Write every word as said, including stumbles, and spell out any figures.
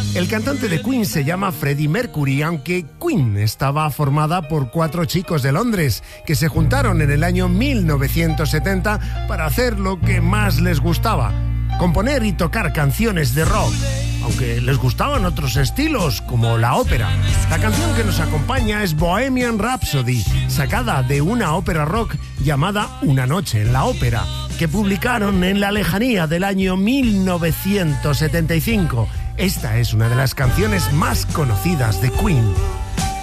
El cantante de Queen se llama Freddie Mercury, aunque Queen estaba formada por cuatro chicos de Londres que se juntaron en el año mil novecientos setenta para hacer lo que más les gustaba: componer y tocar canciones de rock, aunque les gustaban otros estilos como la ópera. La canción que nos acompaña es Bohemian Rhapsody, sacada de una ópera rock llamada Una noche en la ópera, que publicaron en la lejanía del año mil novecientos setenta y cinco. Esta es una de las canciones más conocidas de Queen.